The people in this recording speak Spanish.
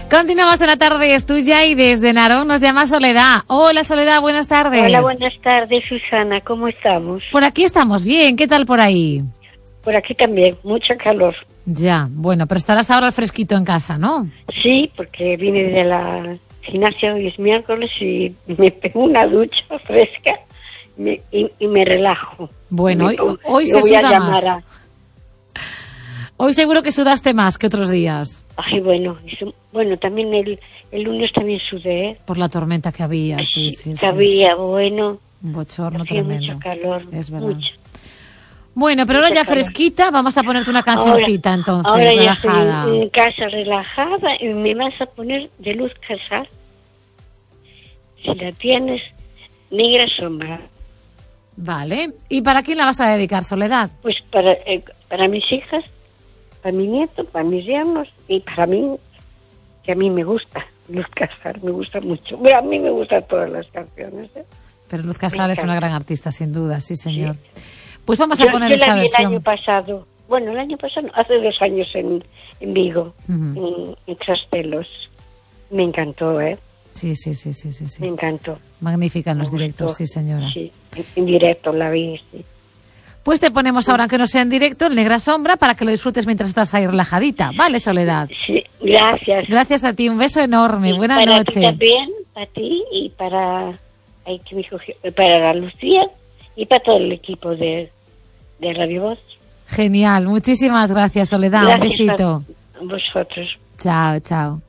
Continuamos en La Tarde es Tuya y desde Narón nos llama Soledad. Hola Soledad, buenas tardes. Hola, buenas tardes, Susana, ¿cómo estamos? Por aquí estamos bien, ¿qué tal por ahí? Por aquí también, mucha calor. Ya, bueno, pero estarás ahora al fresquito en casa, ¿no? Sí, porque vine de la gimnasia, hoy es miércoles y me pego una ducha fresca y me relajo. Bueno, hoy se suda más. Hoy seguro que sudaste más que otros días. Ay, bueno, también el lunes también sudé, ¿eh? Por la tormenta que había, sí. Había, bueno. Un bochorno hacía tremendo. mucho calor, Es verdad. mucho. Bueno, pero ahora ya fresquita, vamos a ponerte una cancioncita entonces, ahora ya relajada. estoy en casa relajada y me vas a poner de Luz Casal. Si la tienes, Negra Sombra. Vale. ¿Y para quién la vas a dedicar, Soledad? Pues para mis hijas, para mi nieto, para mis yernos y para mí, que a mí me gusta Luz Casal, me gusta mucho. Bueno, a mí me gustan todas las canciones, ¿eh? Pero Luz Casal es una gran artista, sin duda, sí, señor. Sí. Pues vamos a poner yo esta la vi versión. el año pasado, hace 2 años en Vigo, en Trastelos. Me encantó, ¿eh? Sí. Me encantó. Magnífica en los directos, sí, señora. Sí, en directo la vi, sí. Pues te ponemos ahora, aunque no sea en directo, el Negra Sombra, para que lo disfrutes mientras estás ahí relajadita. ¿Vale, Soledad? Sí, gracias. Gracias a ti, un beso enorme. Y buenas noches. Para ti también, para ti y para la Lucía y para todo el equipo de Radio Voz. Genial, muchísimas gracias, Soledad. Gracias un besito. A vosotros. Chao.